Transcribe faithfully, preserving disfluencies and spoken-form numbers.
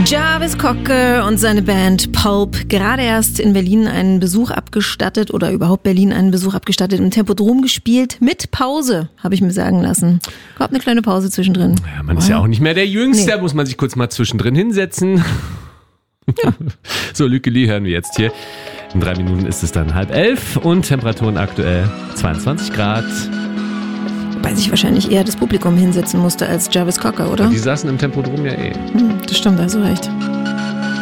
Jarvis Cocker und seine Band Pulp, gerade erst in Berlin einen Besuch abgestattet oder überhaupt Berlin einen Besuch abgestattet, im Tempodrom gespielt, mit Pause, habe ich mir sagen lassen. Gab eine kleine Pause zwischendrin. Ja, man ist ja auch nicht mehr der Jüngste, Nee. da muss man sich kurz mal zwischendrin hinsetzen. Ja. So, Lücke Lee hören wir jetzt hier. In drei Minuten ist es dann halb elf und Temperaturen aktuell zweiundzwanzig Grad. Wobei sich wahrscheinlich eher das Publikum hinsetzen musste als Jarvis Cocker, oder? Die saßen im Tempodrom ja eh. Hm, das stimmt, da hast du recht.